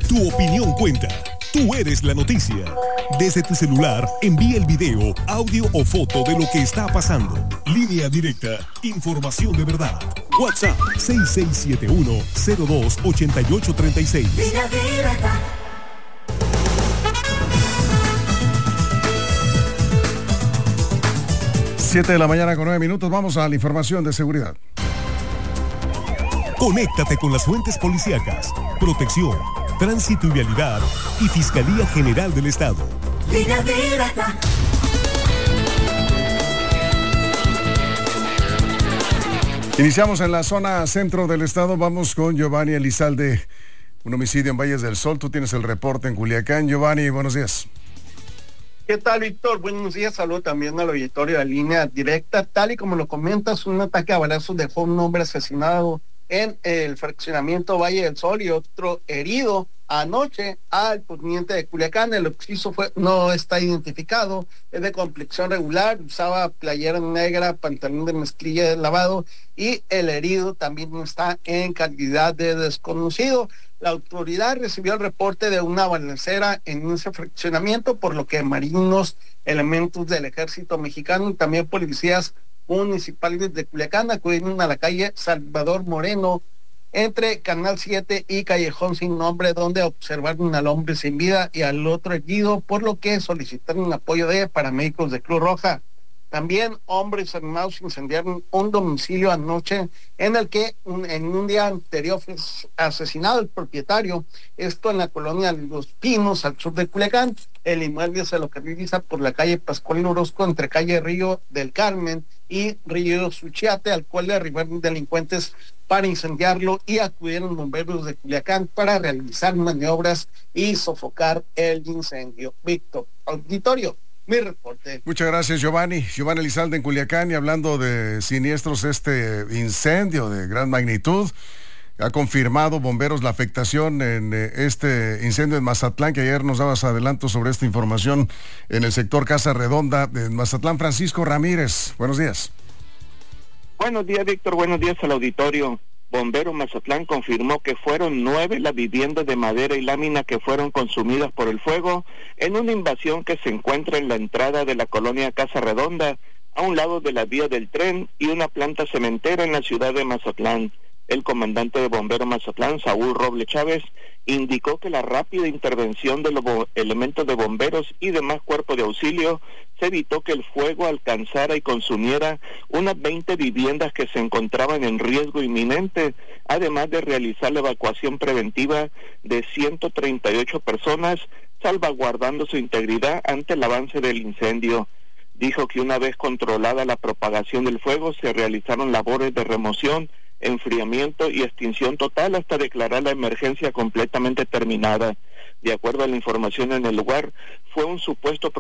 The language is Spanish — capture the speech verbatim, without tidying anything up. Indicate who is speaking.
Speaker 1: Tu opinión cuenta. Tú eres la noticia. Desde tu celular, envía el video, audio o foto de lo que está pasando. Línea directa. Información de verdad. WhatsApp seis seis siete uno, cero dos ocho ocho tres seis. Línea directa.
Speaker 2: siete de la mañana con nueve minutos. Vamos a la información de seguridad.
Speaker 1: Conéctate con las fuentes policíacas, protección, tránsito y vialidad y Fiscalía General del Estado. Línea directa.
Speaker 2: Iniciamos en la zona centro del estado. Vamos con Giovanni Elizalde. Un homicidio en Valles del Sol. Tú tienes el reporte en Culiacán. Giovanni, buenos días.
Speaker 3: ¿Qué tal, Víctor? Buenos días. Saludo también al auditorio de Línea Directa. Tal y como lo comentas, un ataque a balazos dejó un hombre asesinado en el fraccionamiento Valle del Sol y otro herido anoche al poniente de Culiacán. El occiso fue, no está identificado, es de complexión regular, usaba playera negra, pantalón de mezclilla de lavado, y el herido también está en calidad de desconocido. La autoridad recibió el reporte de una balacera en ese fraccionamiento, por lo que marinos, elementos del ejército mexicano y también policías municipales de Culiacán acudieron a la calle Salvador Moreno entre Canal siete y Callejón Sin Nombre, donde observaron al hombre sin vida y al otro herido, por lo que solicitaron apoyo de paramédicos de Cruz Roja. También hombres armados incendiaron un domicilio anoche en el que un, en un día anterior fue asesinado el propietario, esto en la colonia Los Pinos, al sur de Culiacán. El inmueble se localiza por la calle Pascual Orozco, entre calle Río del Carmen y Río Suchiate, al cual le arribaron delincuentes para incendiarlo y acudieron bomberos de Culiacán para realizar maniobras y sofocar el incendio. Víctor, auditorio. Mi reporte.
Speaker 2: Muchas gracias, Giovanni. Giovanni Elizalde en Culiacán. Y hablando de siniestros, este incendio de gran magnitud, ha confirmado bomberos la afectación en este incendio en Mazatlán, que ayer nos dabas adelanto sobre esta información en el sector Casa Redonda de Mazatlán. Francisco Ramírez, buenos días.
Speaker 4: Buenos días, Víctor. Buenos días al auditorio. Bombero Mazatlán confirmó que fueron nueve las viviendas de madera y lámina que fueron consumidas por el fuego en una invasión que se encuentra en la entrada de la colonia Casa Redonda, a un lado de la vía del tren y una planta cementera en la ciudad de Mazatlán. El comandante de Bombero Mazatlán, Saúl Roble Chávez, indicó que la rápida intervención de los elementos de bomberos y demás cuerpos de auxilio se evitó que el fuego alcanzara y consumiera unas veinte viviendas que se encontraban en riesgo inminente, además de realizar la evacuación preventiva de ciento treinta y ocho personas, salvaguardando su integridad ante el avance del incendio. Dijo que una vez controlada la propagación del fuego, se realizaron labores de remoción, enfriamiento y extinción total hasta declarar la emergencia completamente terminada. De acuerdo a la información en el lugar, fue un supuesto